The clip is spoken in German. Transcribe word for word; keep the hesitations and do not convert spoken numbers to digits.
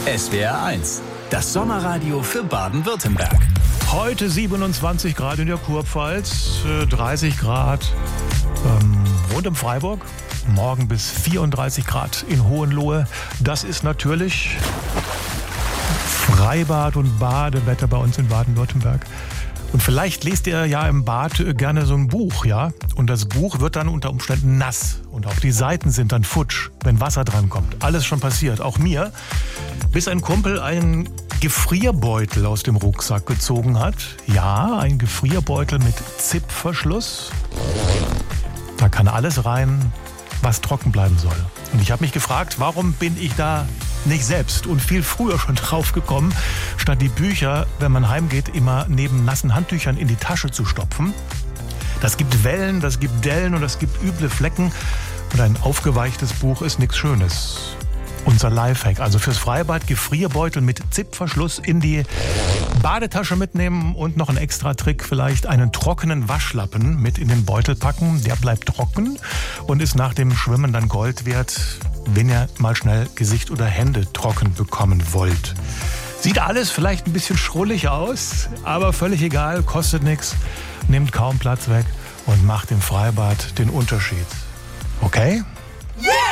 S W R eins, das Sommerradio für Baden-Württemberg. Heute siebenundzwanzig Grad in der Kurpfalz, dreißig Grad ähm, rund um Freiburg. Morgen bis vierunddreißig Grad in Hohenlohe. Das ist natürlich Freibad- und Badewetter bei uns in Baden-Württemberg. Und vielleicht lest ihr ja im Bad gerne so ein Buch, ja? Und das Buch wird dann unter Umständen nass. Und auch die Seiten sind dann futsch, wenn Wasser dran kommt. Alles schon passiert, auch mir. Bis ein Kumpel einen Gefrierbeutel aus dem Rucksack gezogen hat. Ja, ein Gefrierbeutel mit Zipfverschluss. Da kann alles rein, was trocken bleiben soll. Und ich habe mich gefragt, warum bin ich da nicht selbst und viel früher schon drauf gekommen, statt die Bücher, wenn man heimgeht, immer neben nassen Handtüchern in die Tasche zu stopfen. Das gibt Wellen, das gibt Dellen und das gibt üble Flecken. Und ein aufgeweichtes Buch ist nichts Schönes. Unser Lifehack, also fürs Freibad, Gefrierbeutel mit Zipfverschluss in die Badetasche mitnehmen und noch ein extra Trick, vielleicht einen trockenen Waschlappen mit in den Beutel packen. Der bleibt trocken und ist nach dem Schwimmen dann Gold wert, wenn ihr mal schnell Gesicht oder Hände trocken bekommen wollt. Sieht alles vielleicht ein bisschen schrullig aus, aber völlig egal, kostet nichts, nimmt kaum Platz weg und macht im Freibad den Unterschied. Okay?